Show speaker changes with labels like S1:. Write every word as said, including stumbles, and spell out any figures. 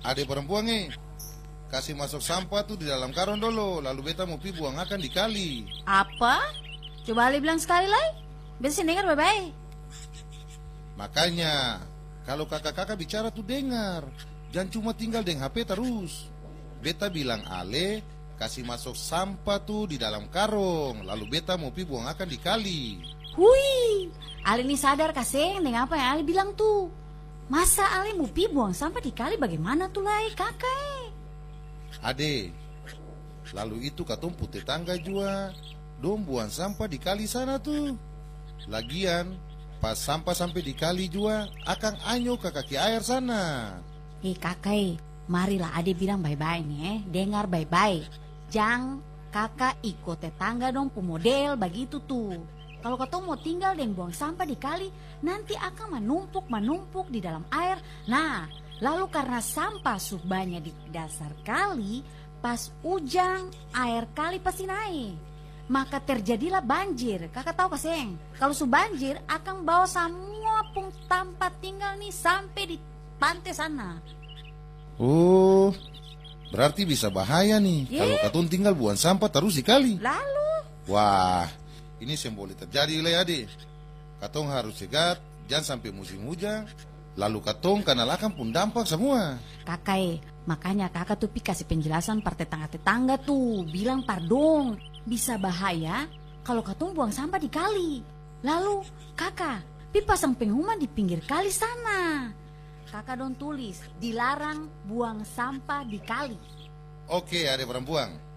S1: Adik perempuan nih, kasih masuk sampah tuh di dalam karung dulu, lalu beta mau pi buang akan di kali.
S2: Apa? Coba Ali bilang sekali lagi. Beta dengar baik-baik.
S1: Makanya, kalau kakak-kakak bicara tuh dengar. Jangan cuma tinggal dengan H P terus. Beta bilang Ale, kasih masuk sampah tuh di dalam karung, lalu beta mau pi buang akan di kali.
S2: Hui, Ali ini sadar kaseng dengan apa yang Ali bilang tuh. Masa Ali mau pi buang sampah di kali bagaimana tuh lai kakak?
S1: Ade, lalu itu katong putih tangga juga, dong buang sampah di kali sana tuh. Lagian, pas sampah sampai di kali juga, akan anyo ke kaki air sana.
S2: Eh kakak, marilah Ade bilang baik-baik nih, eh. Dengar baik-baik. Jangan kakak ikut tetangga dong pemodel begitu tuh. Kalau kau mau tinggal dan buang sampah di kali, nanti akan menumpuk-menumpuk di dalam air. Nah, lalu karena sampah subahnya di dasar kali, pas hujan air kali pasti naik. Maka terjadilah banjir. Kakak tahu kaseng? Kalau su banjir akan bawa semua pung tempat tinggal nih sampai di pantai sana.
S1: Oh, berarti bisa bahaya nih
S2: Yeah.
S1: kalau katong tinggal buang sampah terus di kali.
S2: Lalu?
S1: Wah, ini yang boleh terjadi le ade. Katong harus cegat, jangan sampai musim hujan. Lalu katong kanalakan pun dampak semua.
S2: Kakak, makanya kakak tuh pi kasih penjelasan par tetangga-tetangga tuh. Bilang pardon, bisa bahaya kalau katong buang sampah di kali. Lalu kakak, pi pasang pengumuman di pinggir kali sana. Kakak dong tulis, dilarang buang sampah di kali.
S1: Oke, adik perempuan.